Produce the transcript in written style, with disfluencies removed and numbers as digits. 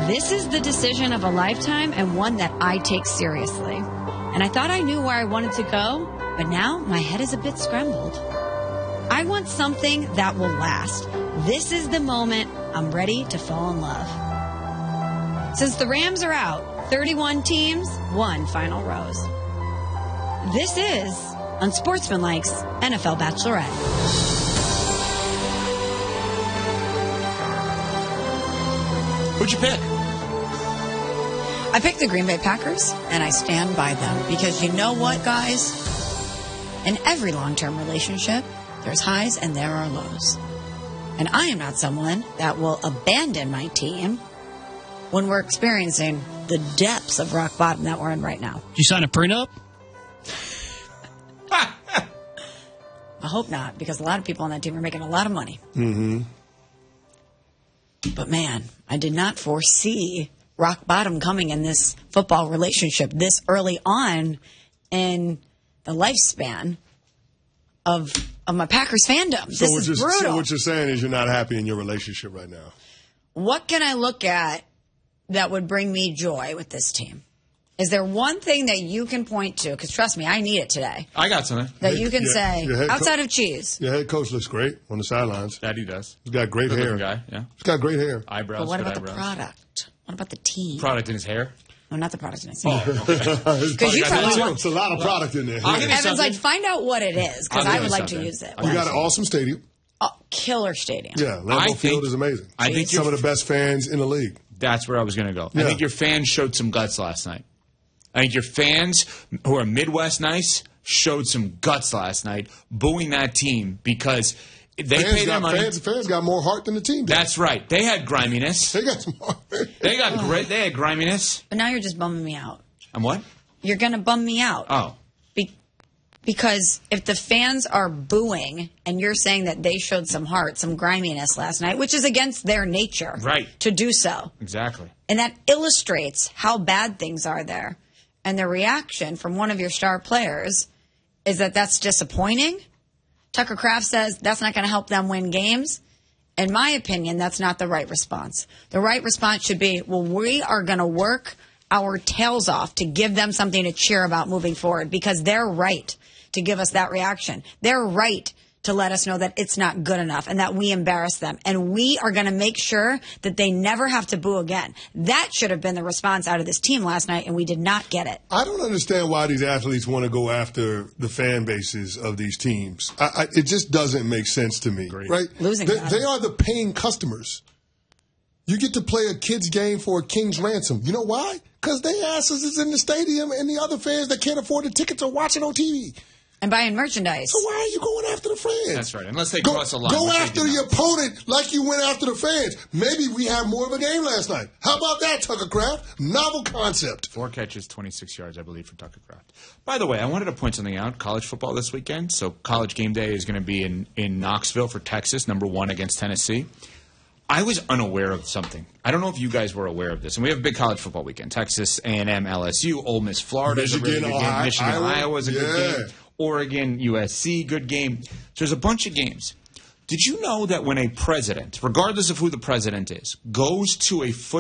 This is the decision of a lifetime and one that I take seriously. And I thought I knew where I wanted to go, but now my head is a bit scrambled. I want something that will last. This is the moment I'm ready to fall in love. Since the Rams are out, 31 teams, 1 final rose. This is Unsportsmanlike's NFL Bachelorette. Who'd you pick? I picked the Green Bay Packers, and I stand by them. Because you know what, guys? In every long-term relationship, there's highs and there are lows. And I am not someone that will abandon my team when we're experiencing the depths of rock bottom that we're in right now. Did you sign a prenup? I hope not, because a lot of people on that team are making a lot of money. Mm-hmm. But man, I did not foresee rock bottom coming in this football relationship this early on in the lifespan of my Packers fandom. This is brutal. So what you're saying is you're not happy in your relationship right now. What can I look at that would bring me joy with this team? Is there one thing that you can point to? Because trust me, I need it today. I got something. That you can say, outside of cheese. Your head coach looks great on the sidelines. That he does. He's got great hair. Guy, yeah. He's got great hair. Eyebrows. But what about eyebrows. the product? What about the team? Product in his hair? No, not the product in his hair. Oh, okay. Because you probably want... It's a lot of product in there. Evan's like, find out what it is, because I would like to use it. You got an awesome stadium. Killer stadium. Yeah, Lambeau Field is amazing. I think some of the best fans in the league. That's where I was going to go. Yeah. I think your fans showed some guts last night. I think your fans, who are Midwest nice, showed some guts last night, booing that team because they paid their money. Fans got more heart than the team did. That's right. They had griminess. They got some heart. They had griminess. But now you're just bumming me out. And what? You're going to bum me out. Oh. Because if the fans are booing and you're saying that they showed some heart, some griminess last night, which is against their nature to do so. Exactly. And that illustrates how bad things are there. And the reaction from one of your star players is that that's disappointing. Tucker Kraft says that's not going to help them win games. In my opinion, that's not the right response. The right response should be, well, we are going to work our tails off to give them something to cheer about moving forward, because they're right to give us that reaction. They're right to let us know that it's not good enough and that we embarrass them. And we are going to make sure that they never have to boo again. That should have been the response out of this team last night, and we did not get it. I don't understand why these athletes want to go after the fan bases of these teams. It just doesn't make sense to me, right? They are the paying customers. You get to play a kid's game for a king's ransom. You know why? Because they asses is in the stadium and the other fans that can't afford the tickets are watching on TV. And buying merchandise. So why are you going after the fans? That's right. Unless they cross a line. Go after the opponent like you went after the fans. Maybe we had more of a game last night. How about that, Tucker Kraft? Novel concept. 4 catches, 26 yards, I believe, for Tucker Kraft. By the way, I wanted to point something out. College football this weekend. So College game day is going to be in Knoxville for Texas, number 1 against Tennessee. I was unaware of something. I don't know if you guys were aware of this. And we have a big college football weekend. Texas, A&M, LSU, Ole Miss, Florida is a really good game. Michigan, Iowa is a good game. Oregon, USC, good game. So there's a bunch of games. Did you know that when a president, regardless of who the president is, goes to a